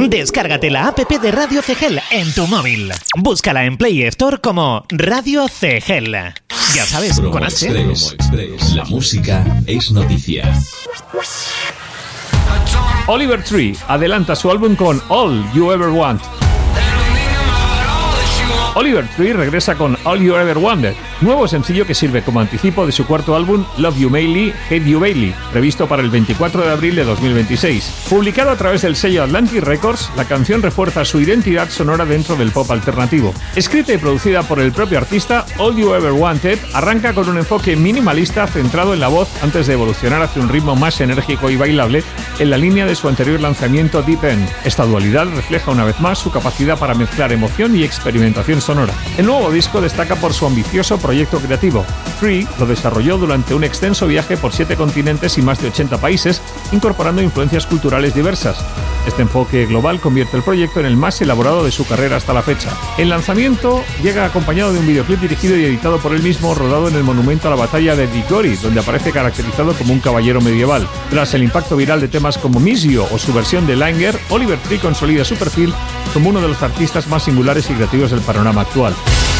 Descárgate la app de Radio CGEL en tu móvil. Búscala en Play Store como Radio CGEL. Ya sabes, Promo con H. Express. La música es noticia. Oliver Tree adelanta su álbum con All You Ever Want. Oliver Tree regresa con All You Ever Wanted, nuevo sencillo que sirve como anticipo de su cuarto álbum Love You Mainly, Hate You Bailey, previsto para el 24 de abril de 2026. Publicado a través del sello Atlantic Records, la canción refuerza su identidad sonora dentro del pop alternativo. Escrita y producida por el propio artista, All You Ever Wanted arranca con un enfoque minimalista centrado en la voz antes de evolucionar hacia un ritmo más enérgico y bailable en la línea de su anterior lanzamiento Deep End. Esta dualidad refleja una vez más su capacidad para mezclar emoción y experimentación sonora. El nuevo disco destaca por su ambicioso proyecto creativo. Tree lo desarrolló durante un extenso viaje por 7 continentes y más de 80 países, incorporando influencias culturales diversas. Este enfoque global convierte el proyecto en el más elaborado de su carrera hasta la fecha. El lanzamiento llega acompañado de un videoclip dirigido y editado por él mismo, rodado en el monumento a la batalla de Diggory, donde aparece caracterizado como un caballero medieval. Tras el impacto viral de temas como Miss You o su versión de Langer, Oliver Tree consolida su perfil como uno de los artistas más singulares y creativos del panorama actual.